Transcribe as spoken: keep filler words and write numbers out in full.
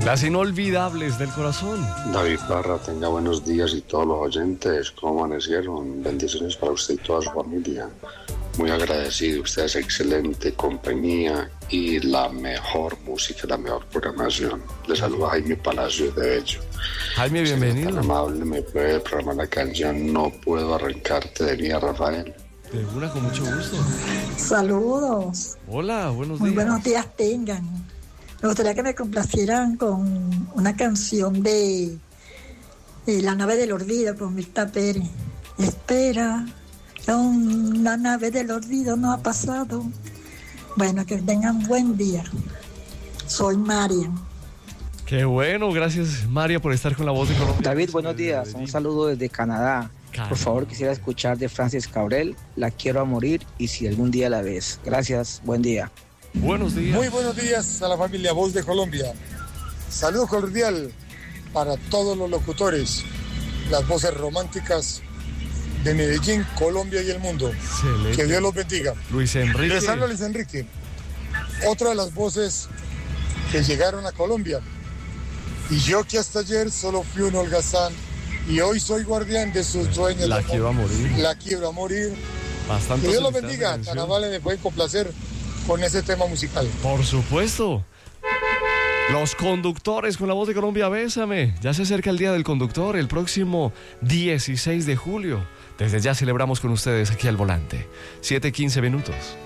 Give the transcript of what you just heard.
Las inolvidables del corazón. David Parra, tenga buenos días y todos los oyentes, ¿cómo amanecieron? Bendiciones para usted y toda su familia. Muy agradecido, usted es excelente compañía y la mejor música, la mejor programación. Le saluda Jaime Palacios de Bello. Jaime, bienvenido. Tan amable, me puede programar la canción No Puedo Arrancarte de Mía Rafael. De una, con mucho gusto. Saludos. Hola, buenos Muy días. buenos días tengan. Me gustaría que me complacieran con una canción de, de La Nave del Olvido con Mirta Pérez. Espera, aún la nave del olvido no ha pasado. Bueno, que tengan buen día. Soy María. Qué bueno, gracias María por estar con la voz de Colombia. David, buenos días. Un saludo desde Canadá. Canadá. Por favor, quisiera escuchar de Francis Cabrel, La quiero a morir y si algún día la ves. Gracias, buen día. Buenos días. Muy buenos días a la familia Voz de Colombia. Saludo cordial para todos los locutores, las voces románticas de Medellín, Colombia y el mundo. Excelente. Que Dios los bendiga. Luis Enrique. Les habla Luis Enrique, otra de las voces que llegaron a Colombia. Y yo que hasta ayer solo fui un holgazán y hoy soy guardián de sus dueños. La quiero a morir. La quiero a morir. Bastante. Que Dios los bendiga. Tan amable me pueden complacer con ese tema musical. Por supuesto. Los conductores con la voz de Colombia, bésame. Ya se acerca el Día del Conductor, el próximo dieciséis de julio. Desde ya celebramos con ustedes aquí al volante. siete quince minutos.